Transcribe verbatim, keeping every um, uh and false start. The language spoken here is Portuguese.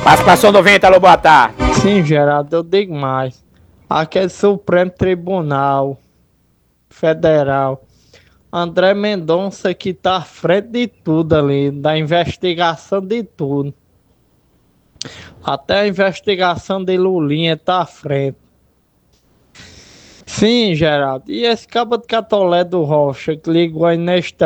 Participação do vento, alô, boa tarde. Sim, Geraldo, eu digo mais. Aquele Supremo Tribunal Federal, André Mendonça que tá à frente de tudo ali, da investigação de tudo. Até a investigação de Lulinha tá à frente. Sim, Geraldo. E esse cabo de Catolé do Rocha que ligou aí neste